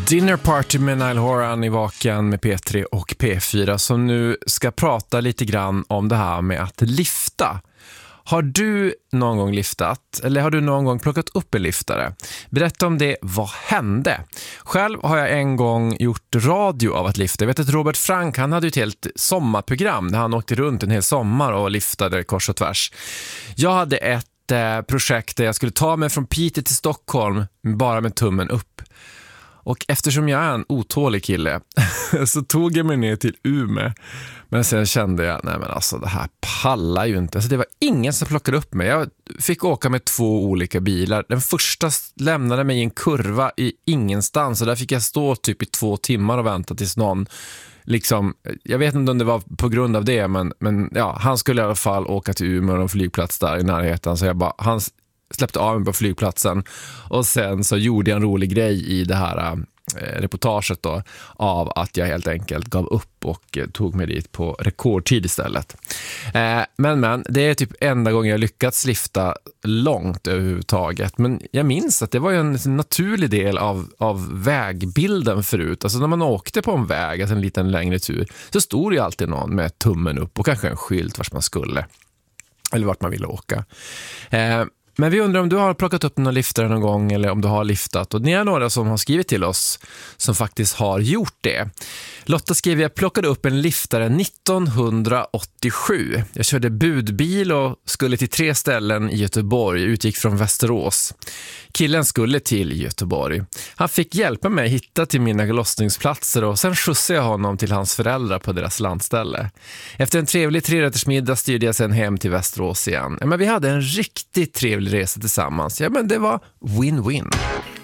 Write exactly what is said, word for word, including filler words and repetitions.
Dinner Party med Niall Horan i Vaken med P tre och P fyra som nu ska prata lite grann om det här med att lifta. Har du någon gång liftat eller har du någon gång plockat upp en liftare? Berätta om det, vad hände? Själv har jag en gång gjort radio av att lifta. Jag vet att Robert Frank, han hade ju ett helt sommarprogram där han åkte runt en hel sommar och liftade kors och tvärs. Jag hade ett eh, projekt där jag skulle ta mig från Piteå till Stockholm bara med tummen upp. Och eftersom jag är en otålig kille så tog jag mig ner till Umeå. Men sen kände jag, nej men alltså det här pallar ju inte. Så det var ingen som plockade upp mig. Jag fick åka med två olika bilar. Den första lämnade mig i en kurva i ingenstans. Och där fick jag stå typ i två timmar och vänta tills någon, liksom, jag vet inte om det var på grund av det. Men, men ja, han skulle i alla fall åka till Umeå och en flygplats där i närheten. Så jag bara, han släppte av mig på flygplatsen. Och sen så gjorde jag en rolig grej i det här eh, reportaget då, av att jag helt enkelt gav upp och eh, tog mig dit på rekordtid istället. Eh, men men, det är typ enda gången jag lyckats lifta långt överhuvudtaget. Men jag minns att det var ju en naturlig del av, av vägbilden förut. Alltså när man åkte på en väg, alltså en liten längre tur, så stod ju alltid någon med tummen upp och kanske en skylt vart man skulle. Eller vart man ville åka. Eh, Men vi undrar om du har plockat upp någon liftare någon gång eller om du har liftat. Och ni är några som har skrivit till oss som faktiskt har gjort det. Lotta skriver, jag plockade upp en liftare nittonhundraåttiosju. Jag körde budbil och skulle till tre ställen i Göteborg. Utgick från Västerås. Killen skulle till Göteborg. Han fick hjälpa mig hitta till mina lossningsplatser och sen skjutsade jag honom till hans föräldrar på deras landställe. Efter en trevlig trerättersmiddag styrde jag sen hem till Västerås igen. Men vi hade en riktigt trevlig resa tillsammans. Ja, men det var win-win.